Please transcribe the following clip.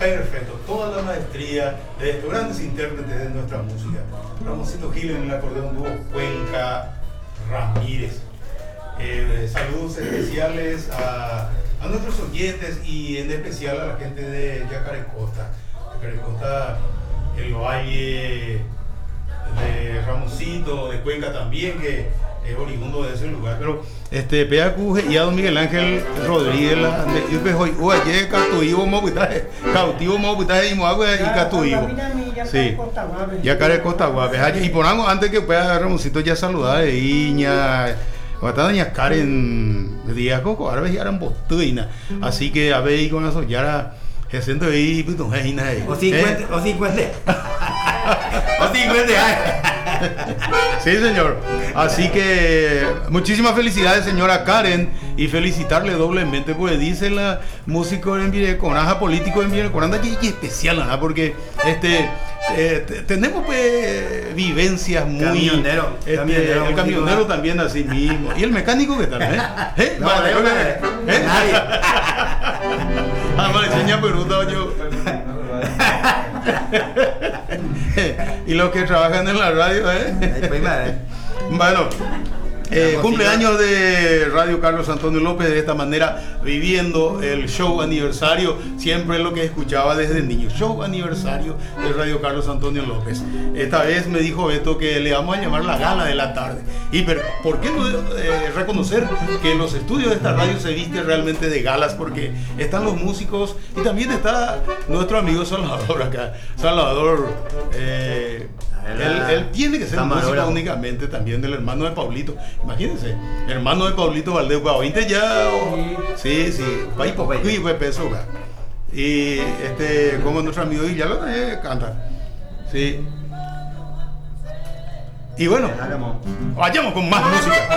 Perfecto, toda la maestría de estos grandes intérpretes de nuestra música. Ramoncito Gil en el acordeón dúo Cuenca Ramírez. Saludos especiales a nuestros oyentes y en especial a la gente de Yacarecosta. Yacarecosta, el valle de Ramoncito, de Cuenca también, que es oriundo de ese lugar. Pero PAQ y a don Miguel Ángel Rodríguez, oye, cautivo mopitaje y moagua y cautivo. Sí, Yacarecosta Guape. Y ponamos antes que pueda Ramoncito ya saludar de Iña. Doña Karen Díaz Coco, ahora ves eran botuina, así que a ver con eso ya se siente ahí, pues no hay nada. O 50. Sí, señor. Así que muchísimas felicidades, señora Karen, y felicitarle doblemente, pues dice la músico en Vireconaja, político en Vireconanda, que especial, ¿verdad? Porque tenemos pues vivencias muy camionero, el camionero también así mismo, y el mecánico qué tal, no, nadie. Me enseña peruta yo. Y los que trabajan en la radio, bueno, cumpleaños de Radio Carlos Antonio López, de esta manera viviendo el show aniversario, siempre es lo que escuchaba desde niño, show aniversario de Radio Carlos Antonio López. Esta vez me dijo Beto que le vamos a llamar la gala de la tarde. Y ¿por qué no reconocer que en los estudios de esta radio se viste realmente de galas? Porque están los músicos y también está nuestro amigo Salvador acá. Salvador, él tiene que ser músico únicamente también del hermano de Paulito. Imagínense, hermano de Paulito Valdés, ¿20 ya? Sí, país peso. Y como nuestro amigo y ya lo canta. Sí. Y bueno, vayamos con más música.